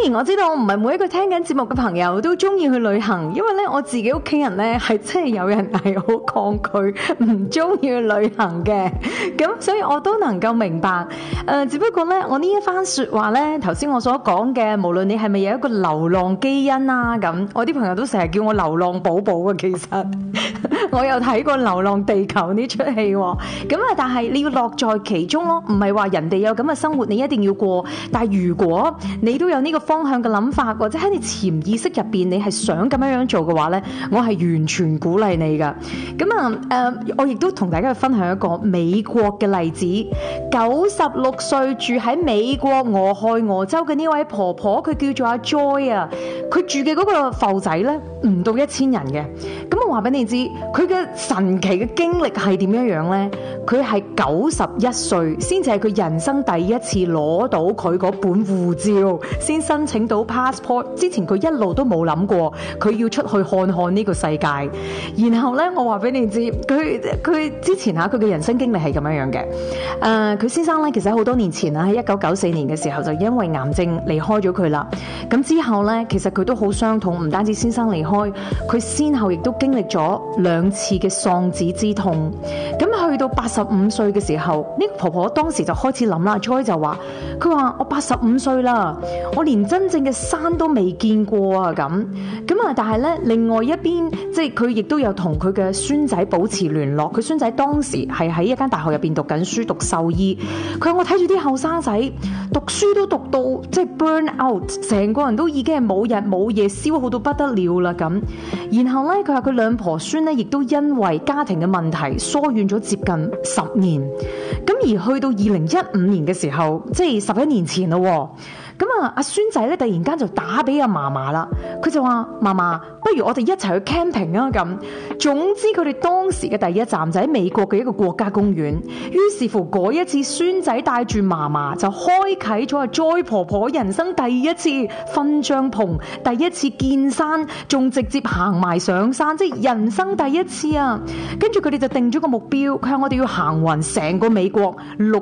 然我知道唔係每一個聽緊節目嘅朋友都中意去旅行，因為咧我自己屋企人咧係真係有人係好抗拒唔中意去旅行嘅，咁所以我都能夠明白。只不過咧我呢一番說話咧，頭先我所講嘅，無論你係咪有一個流浪基因啊，咁我啲朋友都成日叫我流浪寶寶嘅，其實我有睇過《流浪地球》呢出戲，咁啊，但係你要樂在其中咯，唔係話人哋有咁嘅生活你一定要過，但係如果你都有呢個方向嘅諗法，或者喺你潛意識入邊你係想咁樣做嘅話呢，我係完全鼓勵你噶。咁啊，我亦都同大家去分享一個美國嘅例子。96歲住喺美國俄亥俄州嘅呢位婆婆，佢叫做阿 Joy 啊，佢住嘅嗰個埠仔呢，唔到1000人嘅。咁我話俾你知，佢嘅神奇嘅經歷係點樣樣呢？佢係91歲先至係佢人生第一次攞到佢嗰本護照，先申請到 passport。之前佢一路都冇諗過佢要出去看看呢個世界。然後呢，我話俾你知，佢之前佢嘅人生經歷係咁樣樣嘅。佢先生呢，其實好多年前喺1994年嘅時候就因為癌症離開咗佢啦。咁之後呢，其實佢都好傷痛，唔單止先生離開，佢先後亦都經歷咗2次嘅喪子之痛。咁去到85歲嘅時候，呢個婆婆當時就開始諗啦。Joy 就話：佢話我85歲啦，我連真正嘅山都未見過啊！咁啊，但係呢，另外一邊即係佢亦都有同佢嘅孫仔保持聯絡。佢孫仔當時係喺一間大學入邊讀緊書，讀獸醫。佢話我睇住啲後生仔讀書都讀到即係 burn out， 成個人都已經係冇日冇夜，消耗到不得了啦咁。然後呢，佢話佢兩婆孫呢亦都因為家庭嘅問題疏遠咗接近10年。咁而去到2015年嘅時候，即係11年前咯。咁啊，阿孫仔咧突然間就打俾阿嫲嫲啦，佢就話：嫲嫲，不如我哋一齊去 camping 啊！咁，總之佢哋當時嘅第一站就喺美國嘅一個國家公園。於是乎嗰一次，孫仔帶住嫲嫲就開啟咗阿 Joy 婆婆人生第一次瞓帳篷，第一次見山，仲直接行埋上山，即係人生第一次啊！跟住佢哋就定咗個目標，佢話我哋要行勻成個美國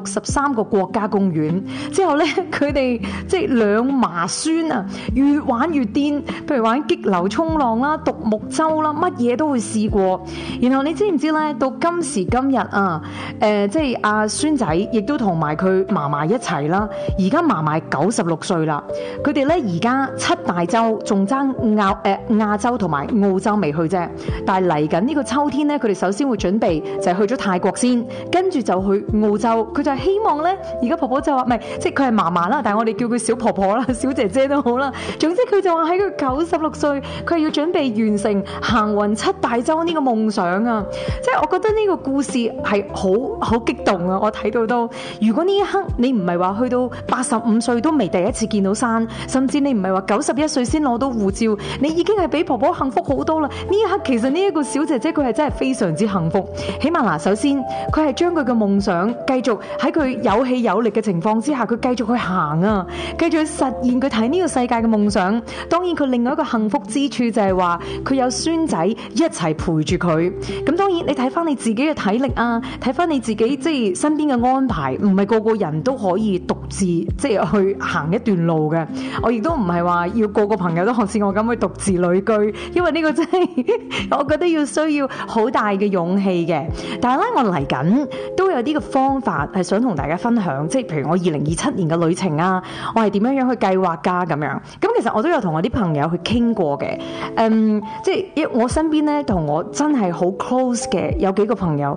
63個國家公園。之後咧，佢哋即係兩嫲孫啊，越玩越癲，譬如玩激流衝浪啦、獨木舟啦，乜嘢都會試過。然後你知唔知咧？到今時今日啊，即係阿孫仔亦都同埋佢嫲嫲一齊啦。而家嫲嫲96歲啦，佢哋咧而家7大洲仲爭亞洲同埋澳洲未去啫。但係嚟緊呢個秋天咧，佢哋首先會準備就係去咗泰國先，跟住就去澳洲。佢就係希望咧，而家婆婆就話唔係，即係佢係嫲嫲啦，但係我哋叫佢小婆婆啦、小姐姐都好啦。總之佢就話喺佢96歲，佢係要準備完成行勻7大洲呢個夢想啊！即係我覺得呢個故事係好激動啊！我睇到都，如果呢一刻你唔係話去到85歲都未第一次見到山，甚至你唔係話91歲先攞到護照，你已經係比婆婆幸福好多啦！呢一刻其實呢一個小姐姐佢係真係非常之幸福。起碼嗱，首先佢係將佢嘅夢想繼續喺佢有氣有力嘅情況之下，佢繼續去行啊，繼續去實現佢睇呢個世界嘅夢想。當然佢另外一個幸福之處就係話佢有孫仔一齊陪住佢。咁當然你睇翻你自己嘅體力啊，睇翻你自己即係身邊嘅安排，唔係個個人都可以獨自即係去行一段路嘅。我亦都唔係話要個個朋友都學似我咁去獨自旅居，因為呢個真係我覺得要需要好大嘅勇氣嘅。但係咧，我嚟緊都有啲嘅方法係想同大家分享，即係譬如我2027年嘅旅程啊，我係點樣去計劃㗎咁樣。咁其實我都有同我啲朋友去傾過嘅，即係我身邊咧同我真係好 close 嘅有幾個朋友。